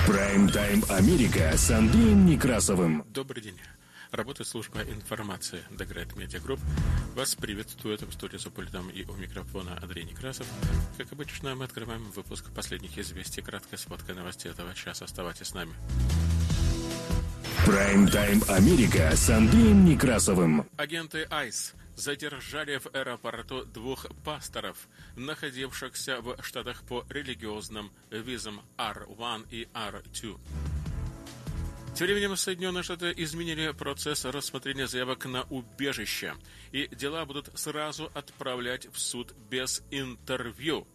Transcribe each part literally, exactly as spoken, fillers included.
Прайм-тайм Америка с Андреем Некрасовым. Добрый день. Работает служба информации The Great Media Group. Вас приветствует в студии за пультом и у микрофона Андрей Некрасов. Как обычно, мы открываем выпуск последних известий. Краткая сводка новостей этого часа. Оставайтесь с нами. Прайм-тайм Америка с Андреем Некрасовым. Агенты айс задержали в аэропорту двух пасторов, находившихся в штатах по религиозным визам ар один и ар два. Тем временем Соединенные Штаты изменили процесс рассмотрения заявок на убежище, и дела будут сразу отправлять в суд без интервью.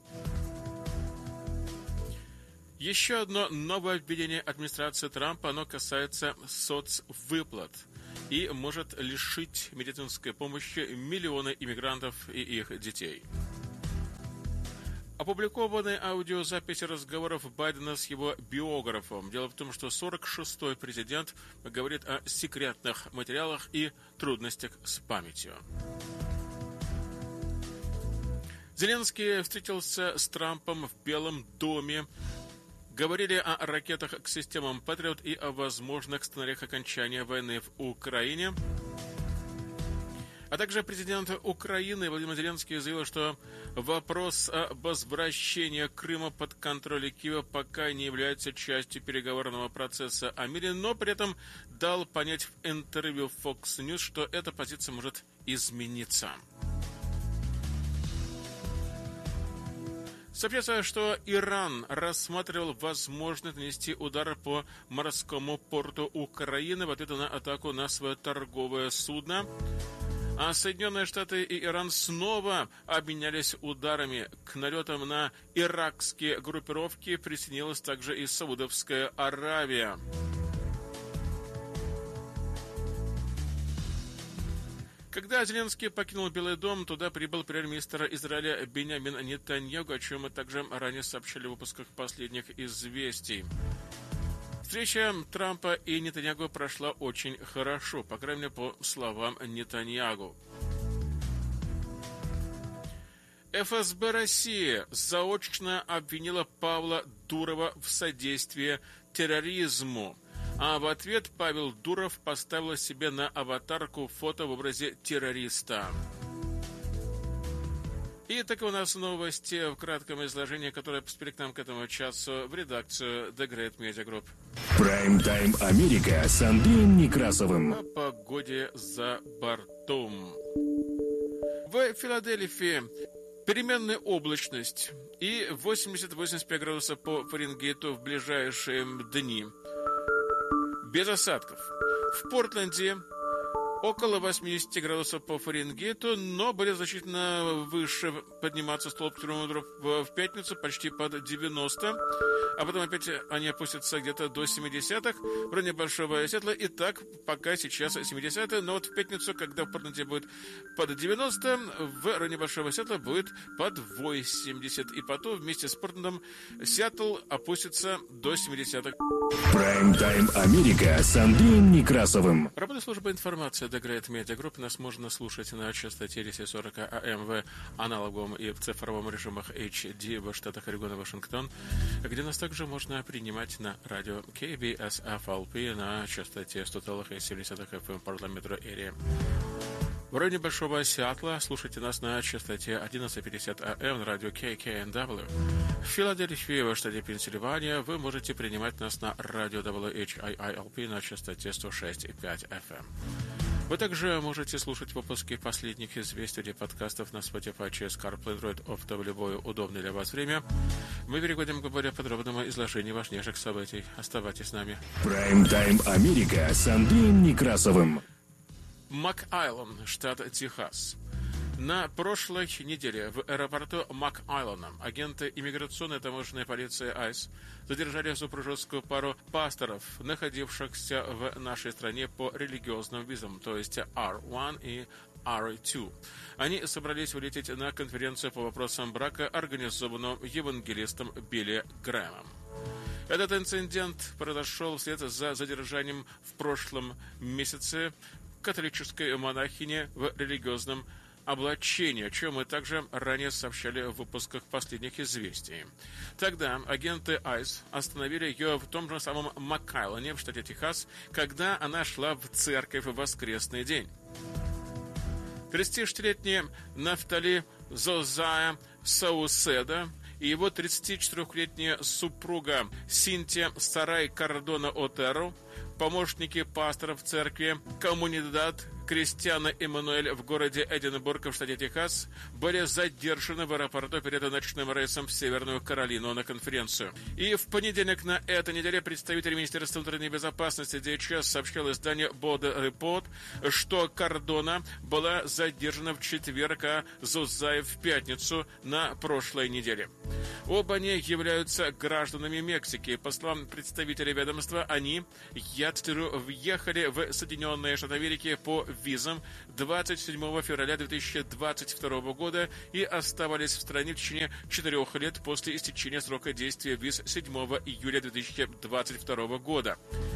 Еще одно нововведение администрации Трампа, оно касается соцвыплат и может лишить медицинской помощи миллионы иммигрантов и их детей. Опубликованы аудиозаписи разговоров Байдена с его биографом. Дело в том, что сорок шестой президент говорит о секретных материалах и трудностях с памятью. Зеленский встретился с Трампом в Белом доме. Говорили о ракетах к системам «Патриот» и о возможных сценариях окончания войны в Украине. А также президент Украины Владимир Зеленский заявил, что вопрос о возвращении Крыма под контроль Киева пока не является частью переговорного процесса о мире, но при этом дал понять в интервью Fox News, что эта позиция может измениться. Сообщается, что Иран рассматривал возможность нанести удар по морскому порту Украины в ответ на атаку на свое торговое судно. А Соединенные Штаты и Иран снова обменялись ударами. К налетам на иракские группировки присоединилась также и Саудовская Аравия. Когда Зеленский покинул Белый дом, туда прибыл премьер-министр Израиля Биньямин Нетаньяху, о чем мы также ранее сообщали в выпусках последних известий. Встреча Трампа и Нетаньяху прошла очень хорошо, по крайней мере, по словам Нетаньяху. эф эс бэ России заочно обвинила Павла Дурова в содействии терроризму. А в ответ Павел Дуров поставил себе на аватарку фото в образе террориста. И так у нас новости в кратком изложении, которые поспели к нам к этому часу в редакцию The Great Media Group. Прайм-тайм Америка с Андреем Некрасовым. О погоде за бортом. В Филадельфии переменная облачность и восемьдесят-восемьдесят пять градусов по Фаренгейту в ближайшие дни. Без осадков. В Портленде около восемьдесят градусов по Фаренгейту, но были значительно выше подниматься столб термометров в пятницу, почти под девяносто, а потом опять они опустятся где-то до семидесятых в районе Большого Сиэтла. И так пока сейчас семидесятые, но вот в пятницу, когда в Портленде будет под девяносто, в районе Большого Сиэтла будет под восемьдесят. И потом вместе с Портлендом Сиэтл опустится до семидесятых. Прайм-тайм Америка с Андреем Некрасовым. Работает служба информации The Great Media Group. Нас можно слушать на частоте десять сорок эй эм в аналоговом и в цифровом режимах эйч ди в штатах Орегон и Вашингтон, где нас также можно принимать на радио кей би эс эф эл пи на частоте сто семьдесят эф эм Portland Metro Area. В районе Большого Сиэтла слушайте нас на частоте одиннадцать пятьдесят эй эм на радио кей кей эн дабл ю. В Филадельфии, в штате Пенсильвания, вы можете принимать нас на радио дабл ю эйч ай ай эл пи на частоте сто шесть и пять эф эм. Вы также можете слушать выпуски последних известий или подкастов на Spotify через CarPlay, Android Auto в любое удобное для вас время. Мы переходим к более подробному изложению важнейших событий. Оставайтесь с нами. Прайм-тайм Америка с Андреем Некрасовым. Мак-Айленд, штат Техас. На прошлой неделе в аэропорту Мак-Айленда агенты иммиграционной таможенной полиции айс задержали супружескую пару пасторов, находившихся в нашей стране по религиозным визам, то есть ар один и ар два. Они собрались улететь на конференцию по вопросам брака, организованную евангелистом Билли Грэмом. Этот инцидент произошел вслед за задержанием в прошлом месяце католической монахини в религиозном облачения, о чем мы также ранее сообщали в выпусках последних известий. Тогда агенты айс остановили ее в том же самом Макаллене, в штате Техас, когда она шла в церковь в воскресный день. тридцатишестилетний Нафтали Зозая Сауседа и его тридцатичетырехлетняя супруга Синтия Сарай Кардона Отеро, помощники пастора в церкви Комунидад Кристиана Эммануэль в городе Эдинбург в штате Техас, были задержаны в аэропорту перед ночным рейсом в Северную Каролину на конференцию. И в понедельник на этой неделе представитель Министерства внутренней безопасности ди эйч эс сообщил изданию Border Report, что Кардона была задержана в четверг, а Зозаев в пятницу на прошлой неделе. Оба они являются гражданами Мексики. По словам представителей ведомства, они, я цитирую, въехали в Соединенные Штаты Америки по визам двадцать седьмого февраля две тысячи двадцать второго года и оставались в стране в течение четырех лет после истечения срока действия виз седьмого июля две тысячи двадцать второго года.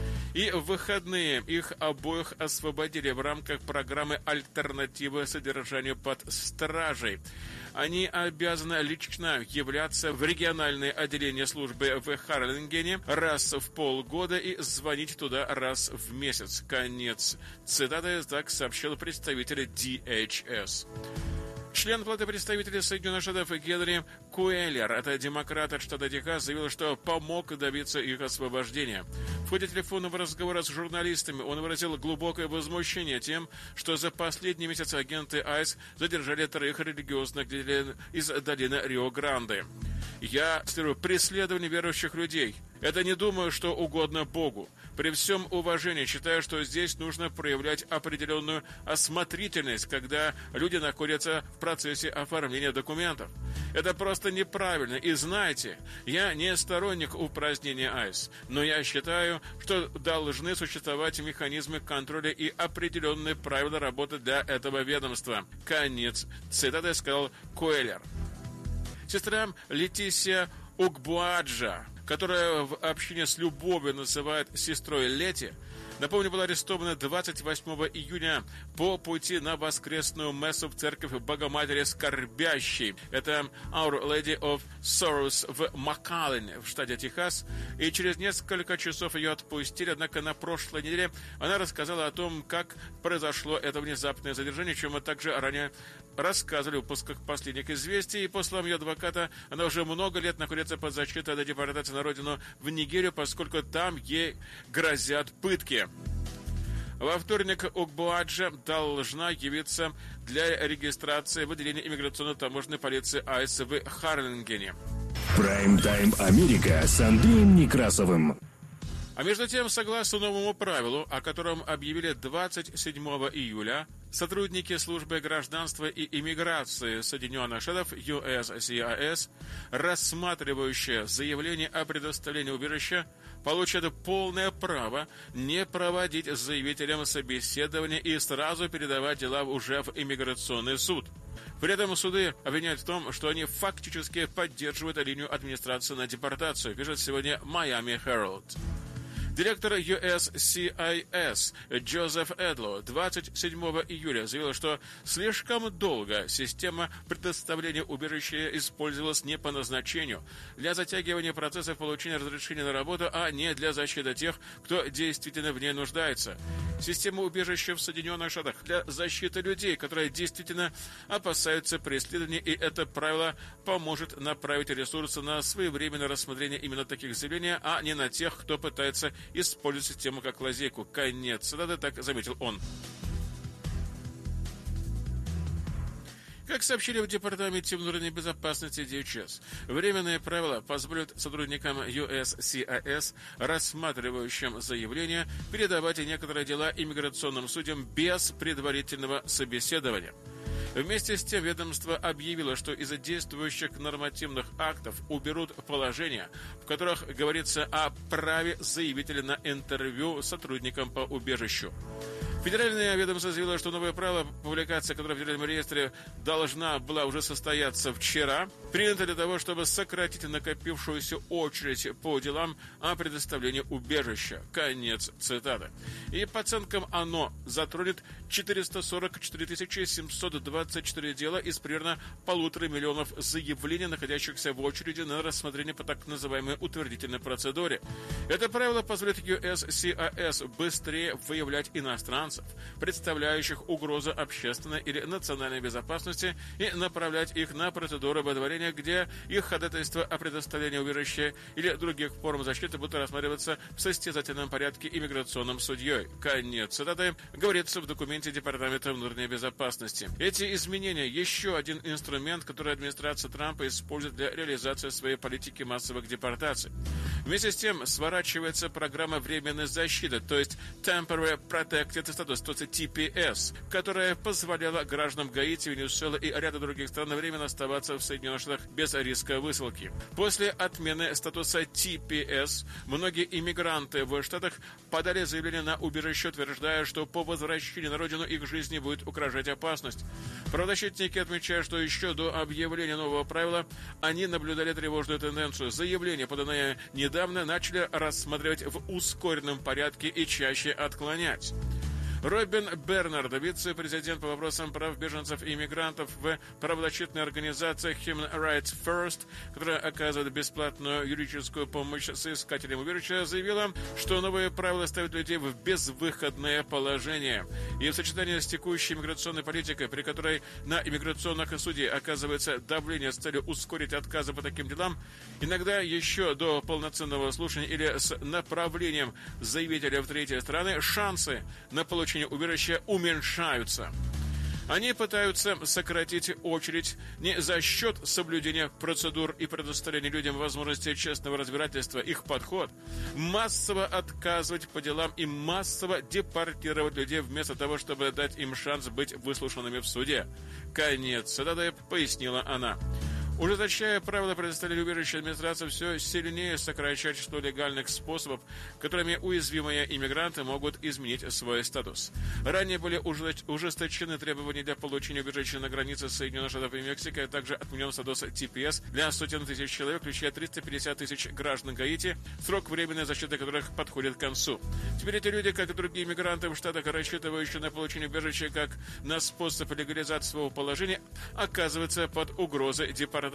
И в выходные их обоих освободили в рамках программы «Альтернативы содержанию под стражей». Они обязаны лично являться в региональное отделение службы в Харлингене раз в полгода и звонить туда раз в месяц. Конец цитаты, так сообщил представитель ди эйч эс. Член Палаты представителей Соединенных Штатов Генри Куэллер, это демократ от штата Техас, заявил, что помог добиться их освобождения. В ходе телефонного разговора с журналистами он выразил глубокое возмущение тем, что за последний месяц агенты айс задержали троих религиозных лидеров из долины Рио-Гранде. Я цитирую: «Преследование верующих людей. Это не думаю, что угодно Богу. При всем уважении считаю, что здесь нужно проявлять определенную осмотрительность, когда люди находятся в процессе оформления документов. Это просто неправильно. И знаете, я не сторонник упразднения айс, но я считаю, что должны существовать механизмы контроля и определенные правила работы для этого ведомства». Конец цитаты, сказал Куэллер. Сестра Летисия Угбуаджа, которая в общине с любовью называют сестрой Лети, напомню, была арестована двадцать восьмого июня по пути на воскресную мессу в церковь Богоматери Скорбящей. Это Our Lady of Sorrows в Макаллене, в штате Техас. И через несколько часов ее отпустили. Однако на прошлой неделе она рассказала о том, как произошло это внезапное задержание, чем мы также ранее рассказывали в выпусках последних известий. И по словам ее адвоката, она уже много лет находится под защитой до депортации на родину в Нигерию, поскольку там ей грозят пытки. Во вторник Угбуаджа должна явиться для регистрации в отделении иммиграционно-таможенной полиции айс в Харлингене. Прайм-тайм Америка с Андреем Некрасовым. А между тем, согласно новому правилу, о котором объявили двадцать седьмого июля, сотрудники службы гражданства и иммиграции Соединенных Штатов ю эс си ай эс, рассматривающие заявление о предоставлении убежища, получат полное право не проводить с заявителем собеседование и сразу передавать дела уже в иммиграционный суд. При этом суды обвиняют в том, что они фактически поддерживают линию администрации на депортацию, пишет сегодня Miami Herald. Директор ю эс си ай эс Джозеф Эдло двадцать седьмого июля заявил, что слишком долго система предоставления убежища использовалась не по назначению, для затягивания процесса получения разрешения на работу, а не для защиты тех, кто действительно в ней нуждается. Система убежища в Соединенных Штатах для защиты людей, которые действительно опасаются преследования, и это правило поможет направить ресурсы на своевременное рассмотрение именно таких заявлений, а не на тех, кто пытается использовать систему как лазейку. Конец цитаты, так заметил он. Как сообщили в Департаменте внутренней безопасности ди эйч эс, временные правила позволят сотрудникам ю эс си ай эс, рассматривающим заявления, передавать некоторые дела иммиграционным судьям без предварительного собеседования. Вместе с тем ведомство объявило, что из-за действующих нормативных актов уберут положения, в которых говорится о праве заявителя на интервью с сотрудником по убежищу. Федеральное ведомство заявило, что новое правило, публикация которой в Федеральном реестре должна была уже состояться вчера, принято для того, чтобы сократить накопившуюся очередь по делам о предоставлении убежища. Конец цитаты. И по оценкам оно затронет четыреста сорок четыре тысячи семьсот двадцать четыре дела из примерно полутора миллионов заявлений, находящихся в очереди на рассмотрение по так называемой утвердительной процедуре. Это правило позволит ю эс си ай эс быстрее выявлять иностранцев, представляющих угрозу общественной или национальной безопасности, и направлять их на процедуру выдворения, где их ходатайство о предоставлении убежища или других форм защиты будут рассматриваться в состязательном порядке иммиграционным судьей. Конец цитаты, говорится в документе Департамента внутренней безопасности. Эти изменения – еще один инструмент, который администрация Трампа использует для реализации своей политики массовых депортаций. Вместе с тем сворачивается программа временной защиты, то есть Temporary Protected Status, то есть ти пи эс, которая позволяла гражданам Гаити, Венесуэлы и ряда других стран временно оставаться в Соединенных Штатах без риска высылки. После отмены статуса ти пи эс многие иммигранты в Штатах подали заявление на убежище, утверждая, что по возвращении на родину их жизни будет угрожать опасность. Правозащитники отмечают, что еще до объявления нового правила они наблюдали тревожную тенденцию. Заявления, поданные недавно, начали рассматривать в ускоренном порядке и чаще отклонять. Робин Бернард, вице-президент по вопросам прав беженцев и иммигрантов в правозащитной организации Human Rights First, которая оказывает бесплатную юридическую помощь соискателям убежища, заявила, что новые правила ставят людей в безвыходное положение. И в сочетании с текущей иммиграционной политикой, при которой на иммиграционных судей оказывается давление с целью ускорить отказы по таким делам, иногда еще до полноценного слушания или с направлением заявителя в третьи страны, шансы на получение убежища уменьшаются. Они пытаются сократить очередь не за счет соблюдения процедур и предоставления людям возможности честного разбирательства. Их подход – массово отказывать по делам и массово депортировать людей вместо того, чтобы дать им шанс быть выслушанными в суде. Конец цитаты, пояснила она. Ужесточая правила предоставления убежища, администрация все сильнее сокращает число легальных способов, которыми уязвимые иммигранты могут изменить свой статус. Ранее были ужесточены требования для получения убежища на границе Соединенных Штатов и Мексики, а также отменен статус ти пи эс для сотен тысяч человек, включая триста пятьдесят тысяч граждан Гаити, срок временной защиты которых подходит к концу. Теперь эти люди, как и другие иммигранты в Штатах, рассчитывающие на получение убежища как на способ легализации своего положения, оказываются под угрозой депортации.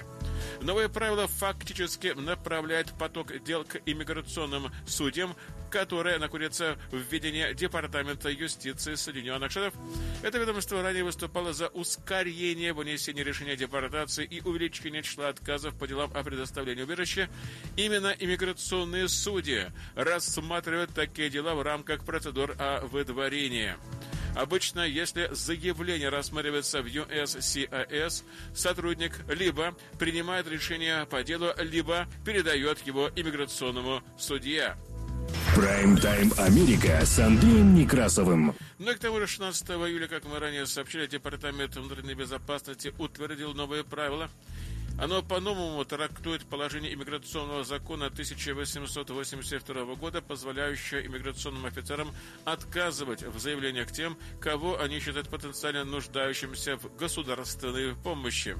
Новые правила фактически направляют поток дел к иммиграционным судьям, которые находятся в ведении Департамента юстиции Соединенных Штатов. Это ведомство ранее выступало за ускорение вынесения решения о депортации и увеличение числа отказов по делам о предоставлении убежища. Именно иммиграционные судьи рассматривают такие дела в рамках процедур о выдворении. Обычно, если заявление рассматривается в ю эс си ай эс, сотрудник либо принимает решение по делу, либо передает его иммиграционному судье. Прайм-тайм Америка с Андреем Некрасовым. Ну и к тому же шестнадцатого июля, как мы ранее сообщили, Департамент внутренней безопасности утвердил новые правила. Оно по-новому трактует положение иммиграционного закона тысяча восемьсот восемьдесят второго года, позволяющее иммиграционным офицерам отказывать в заявлениях тем, кого они считают потенциально нуждающимся в государственной помощи.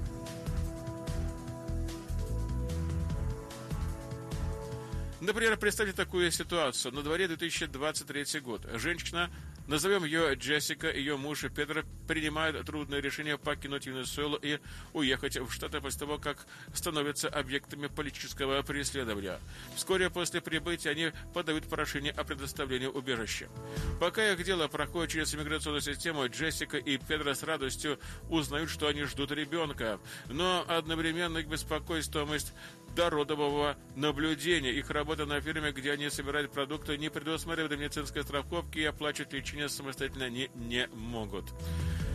Например, представьте такую ситуацию. На дворе две тысячи двадцать третий год. Женщина, назовем ее Джессика, ее муж и Педро, принимают трудное решение покинуть Венесуэлу и уехать в Штаты после того, как становятся объектами политического преследования. Вскоре после прибытия они подают прошение о предоставлении убежища. Пока их дело проходит через иммиграционную систему, Джессика и Педро с радостью узнают, что они ждут ребенка. Но одновременно их беспокойствуемость до родового наблюдения. Их работа на фирме, где они собирают продукты, не предусматривает медицинской страховки и оплачивать лечение самостоятельно они не могут.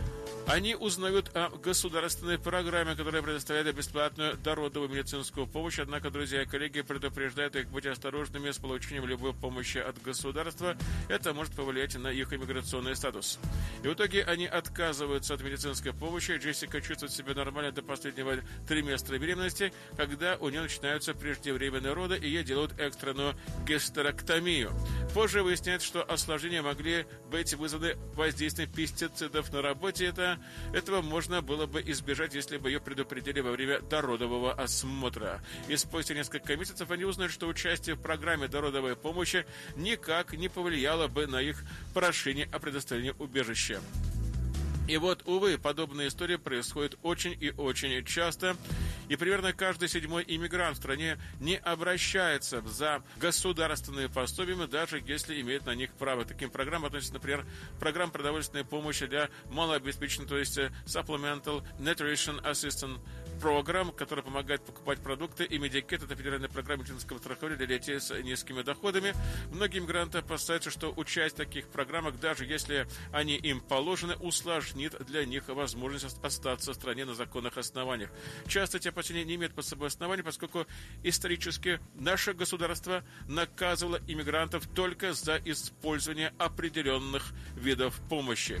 Они узнают о государственной программе, которая предоставляет бесплатную дородовую медицинскую помощь. Однако, друзья и коллеги, предупреждают их быть осторожными с получением любой помощи от государства. Это может повлиять на их иммиграционный статус. И в итоге они отказываются от медицинской помощи. Джессика чувствует себя нормально до последнего триместра беременности, когда у нее начинаются преждевременные роды, и ей делают экстренную гистерэктомию. Позже выясняется, что осложнения могли быть вызваны воздействием пестицидов на работе. Это, этого можно было бы избежать, если бы ее предупредили во время дородового осмотра. И спустя несколько месяцев они узнают, что участие в программе дородовой помощи никак не повлияло бы на их прошение о предоставлении убежища. И вот, увы, подобные истории происходят очень и очень часто. И примерно каждый седьмой иммигрант в стране не обращается за государственными пособиями, даже если имеет на них право. К таким программам относятся, например, программа продовольственной помощи для малообеспеченных, то есть Supplemental Nutrition Assistance Program, которая помогает покупать продукты, и Medicaid — это федеральная программа медицинского страхования для детей с низкими доходами. Многие иммигранты опасаются, что участие в таких программах, даже если они им положены, усложнит для них возможность остаться в стране на законных основаниях. Часто эти опасения не имеют под собой оснований, поскольку исторически наше государство наказывало иммигрантов только за использование определенных видов помощи.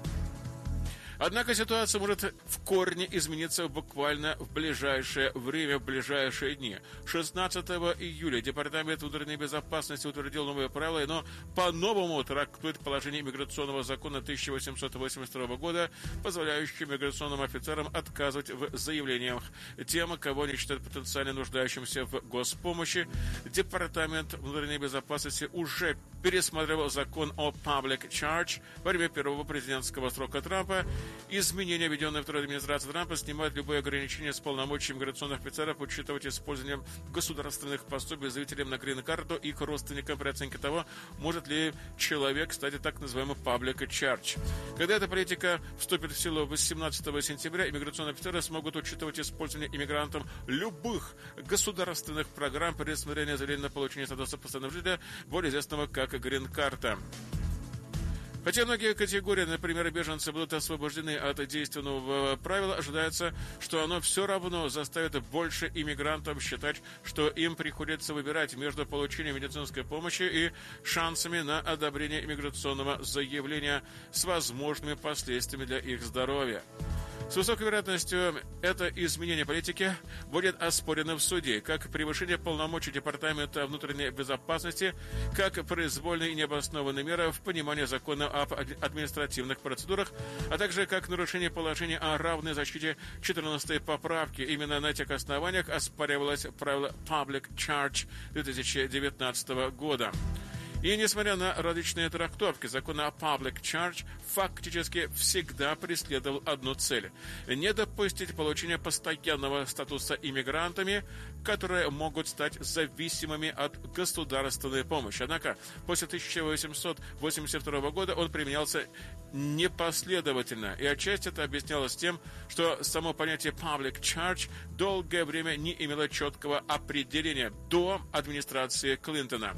Однако ситуация может в корне измениться буквально в ближайшее время, в ближайшие дни. шестнадцатого июля Департамент внутренней безопасности утвердил новые правила, и оно по-новому трактует положение иммиграционного закона тысяча восемьсот восемьдесят второго года, позволяющее иммиграционным офицерам отказывать в заявлениях тем, кого они считают потенциально нуждающимся в госпомощи. Департамент внутренней безопасности уже пересмотрел закон о Public Charge во время первого президентского срока Трампа. Изменения, введенные второй администрацией Трампа, снимают любые ограничения с полномочий иммиграционных офицеров учитывать использование государственных пособий заявителям на грин-карту и их родственникам при оценке того, может ли человек стать так называемым public charge. Когда эта политика вступит в силу восемнадцатого сентября, иммиграционные офицеры смогут учитывать использование иммигрантам любых государственных программ при рассмотрении заявления на получение статуса постоянного жителя, более известного как грин-карта. Хотя многие категории, например, беженцы, будут освобождены от действенного правила, ожидается, что оно все равно заставит больше иммигрантов считать, что им приходится выбирать между получением медицинской помощи и шансами на одобрение иммиграционного заявления с возможными последствиями для их здоровья. С высокой вероятностью это изменение политики будет оспорено в суде, как превышение полномочий Департамента внутренней безопасности, как произвольные и необоснованные меры в понимании закона об административных процедурах, а также как нарушение положения о равной защите четырнадцатой поправки. Именно на этих основаниях оспаривалось правило Public Charge две тысячи девятнадцатого года. И несмотря на различные трактовки, закон о Public Charge фактически всегда преследовал одну цель – не допустить получения постоянного статуса иммигрантами, которые могут стать зависимыми от государственной помощи. Однако после тысяча восемьсот восемьдесят второго года он применялся непоследовательно, и отчасти это объяснялось тем, что само понятие Public Charge долгое время не имело четкого определения до администрации Клинтона.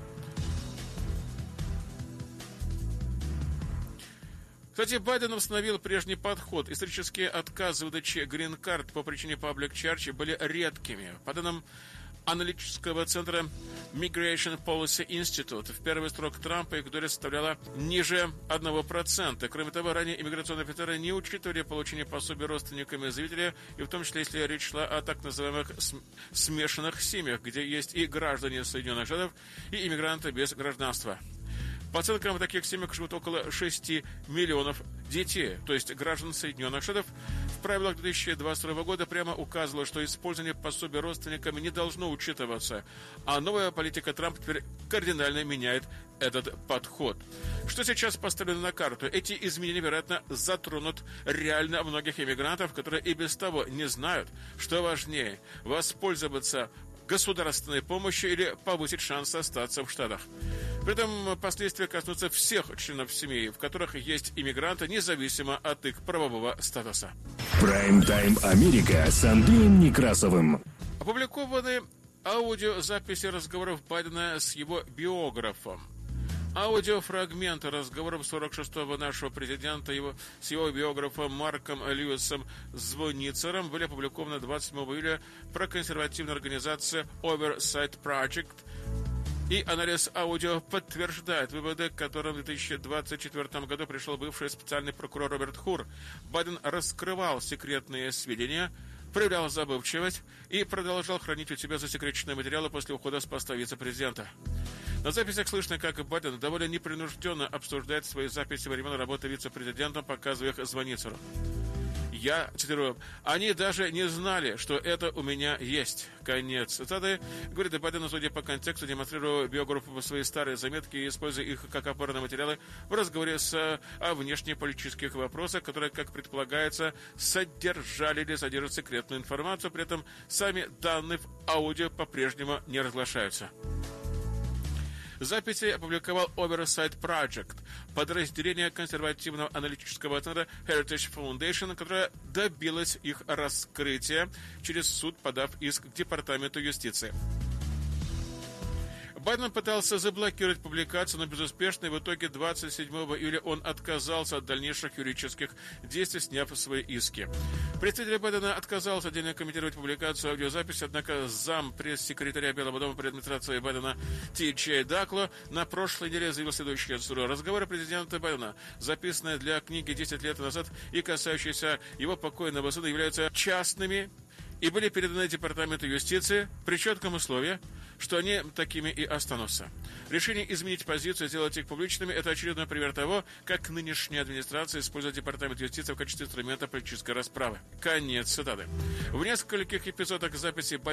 Кстати, Байден установил прежний подход. Исторические отказы в выдаче грин-карт по причине Public Charge были редкими. По данным аналитического центра Migration Policy Institute, в первый срок Трампа их доля составляла ниже одного процента. Кроме того, ранее иммиграционные офицеры не учитывали получение пособий родственниками заявителя, и в том числе, если речь шла о так называемых смешанных семьях, где есть и граждане Соединенных Штатов, и иммигранты без гражданства. По оценкам, в таких семьях живут около шести миллионов детей, то есть граждан Соединенных Штатов. В правилах две тысячи двадцать второго года прямо указывало, что использование пособий родственниками не должно учитываться, а новая политика Трампа теперь кардинально меняет этот подход. Что сейчас поставлено на карту? Эти изменения, вероятно, затронут реально многих иммигрантов, которые и без того не знают, что важнее – воспользоваться государственной помощью или повысить шанс остаться в Штатах. При этом последствия коснутся всех членов семьи, в которых есть иммигранты, независимо от их правового статуса. Прайм-тайм Америка с Андреем Некрасовым. Опубликованы аудиозаписи разговоров Байдена с его биографом. Аудиофрагменты разговора сорок шестого нашего президента его, с его биографом Марком Льюисом Звоницером были опубликованы двадцать седьмого июля про консервативную организацию Oversight Project. И анализ аудио подтверждает выводы, к которым в две тысячи двадцать четвёртом году пришел бывший специальный прокурор Роберт Хур. Байден раскрывал секретные сведения, проявлял забывчивость и продолжал хранить у себя засекреченные материалы после ухода с поста вице-президента. На записях слышно, как Байден довольно непринужденно обсуждает свои записи во время работы вице-президентом, показывая их Звоницеру. Я цитирую: «Они даже не знали, что это у меня есть». Конец цитаты. Говорит Байден, судя по контексту, демонстрируя биографу свои старые заметки и используя их как опорные материалы в разговоре с, о внешнеполитических вопросах, которые, как предполагается, содержали или содержат секретную информацию. При этом сами данные в аудио по-прежнему не разглашаются. Записи опубликовал Oversight Project, подразделение консервативного аналитического центра Heritage Foundation, которое добилось их раскрытия через суд, подав иск к Департаменту юстиции. Байден пытался заблокировать публикацию, но безуспешно, и в итоге двадцать седьмого июля он отказался от дальнейших юридических действий, сняв свои иски. Представитель Байдена отказался отдельно комментировать публикацию аудиозаписи, однако зам пресс-секретаря Белого дома при администрации Байдена Ти Джей Дакло на прошлой неделе заявил следующее: разговоры президента Байдена, записанные для книги десять лет назад и касающиеся его покойного сына, являются частными и были переданы Департаменту юстиции при четком условии, что они такими и останутся. Решение изменить позицию и сделать их публичными – это очередной пример того, как нынешняя администрация использует Департамент юстиции в качестве инструмента политической расправы. Конец цитаты. В нескольких эпизодах записи Байден